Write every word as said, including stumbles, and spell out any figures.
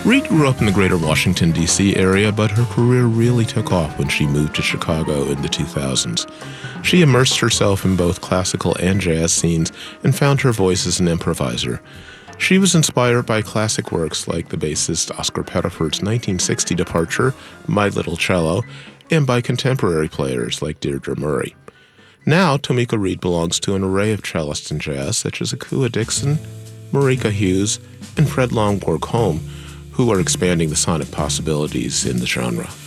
Reed grew up in the greater Washington, D C area, but her career really took off when she moved to Chicago in the two thousands. She immersed herself in both classical and jazz scenes and found her voice as an improviser. She was inspired by classic works like the bassist Oscar Pettiford's nineteen sixty departure, My Little Cello, and by contemporary players like Deirdre Murray. Now, Tomeeka Reed belongs to an array of cellists in jazz such as Akua Dixon, Marika Hughes, and Fred Longborg Home, who are expanding the sonic possibilities in the genre.